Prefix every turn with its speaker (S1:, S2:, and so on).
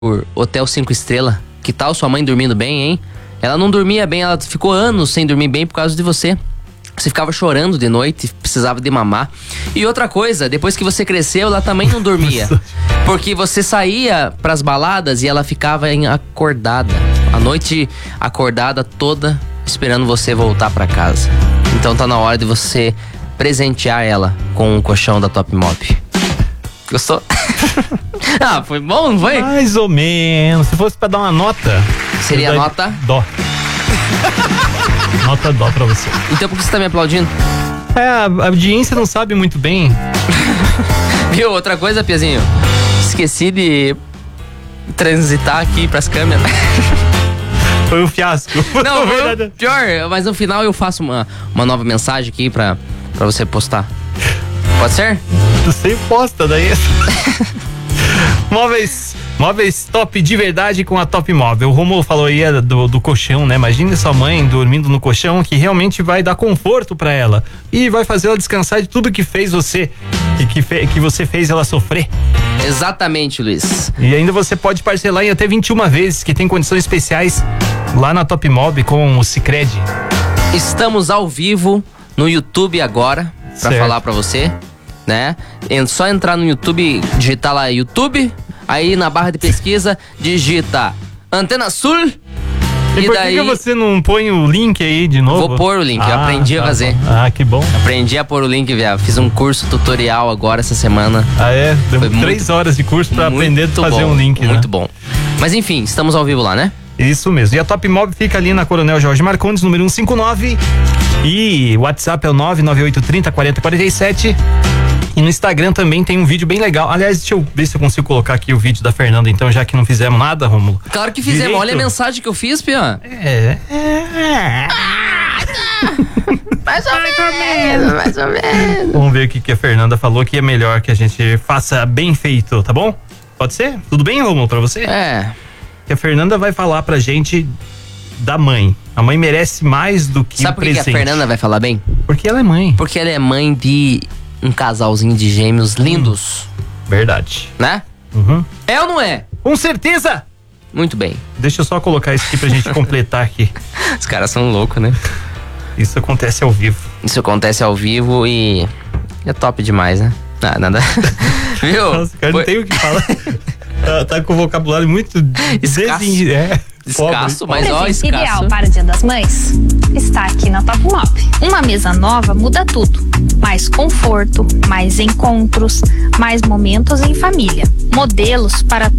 S1: por Hotel 5 Estrelas. Que tal sua mãe dormindo bem, hein? Ela não dormia bem, ela ficou anos sem dormir bem por causa de você. Você ficava chorando de noite, precisava de mamar. E outra coisa, depois que você cresceu, ela também não dormia. Porque você saía pras baladas e ela ficava acordada. A noite acordada toda, esperando você voltar pra casa. Então tá na hora de você presentear ela com um colchão da Top Mob. Gostou? Ah, foi bom, não foi?
S2: Mais ou menos. Se fosse pra dar uma nota...
S1: Seria nota?
S2: Dó. Nota dó pra você.
S1: Então por que você tá me aplaudindo?
S2: A audiência não sabe muito bem.
S1: Viu? Outra coisa, Piazinho. Esqueci de transitar aqui pras câmeras.
S2: Foi um fiasco.
S1: Não, foi pior. Mas no final eu faço uma nova mensagem aqui pra você postar. Pode ser?
S2: Você posta daí. Móveis top de verdade com a Top Móvel. O Romulo falou aí do colchão, né? Imagine sua mãe dormindo no colchão, que realmente vai dar conforto pra ela e vai fazer ela descansar de tudo que fez você, que você fez ela sofrer.
S1: Exatamente, Luiz.
S2: E ainda você pode parcelar em até 21 vezes, que tem condições especiais lá na Top Mob com o Sicredi.
S1: Estamos ao vivo no YouTube agora pra falar pra você, né? É só entrar no YouTube, digitar lá YouTube. Aí na barra de pesquisa, digita Antena Sul.
S2: E por que você não põe o link aí de novo?
S1: Vou pôr o link, eu aprendi a fazer.
S2: Que bom.
S1: Aprendi a pôr o link, viado. Fiz um curso tutorial agora essa semana.
S2: Deu 3 horas de curso pra aprender a fazer um link,
S1: Muito bom. Mas enfim, estamos ao vivo lá, né?
S2: Isso mesmo. E a Top Mob fica ali na Coronel Jorge Marcondes, número 159. E o WhatsApp é o 998304047. E no Instagram também tem um vídeo bem legal. Aliás, deixa eu ver se eu consigo colocar aqui o vídeo da Fernanda, então, já que não fizemos nada, Rômulo.
S1: Claro que fizemos. Olha a mensagem que eu fiz, Pia. Mais ou menos.
S2: Vamos ver o que a Fernanda falou, que é melhor que a gente faça bem feito, tá bom? Pode ser? Tudo bem, Rômulo, pra você? Que a Fernanda vai falar pra gente da mãe. A mãe merece mais do que
S1: Sabe
S2: o presente.
S1: Sabe por que a Fernanda vai falar bem?
S2: Porque ela é mãe.
S1: Porque ela é mãe de um casalzinho de gêmeos lindos.
S2: Verdade.
S1: Né?
S2: Uhum.
S1: É ou não é?
S2: Com certeza!
S1: Muito bem.
S2: Deixa eu só colocar isso aqui pra gente completar aqui.
S1: Os caras são loucos, né?
S2: Isso acontece ao vivo.
S1: Isso acontece ao vivo e é top demais, né? Nada. Viu?
S2: Nossa, cara, não tem o que falar. Tá com o vocabulário muito
S1: escasso. Escasso, mas ó, escasso.
S3: Ideal para o Dia das Mães está aqui na Top Mob. Uma mesa nova muda tudo. Mais conforto, mais encontros, mais momentos em família. Modelos para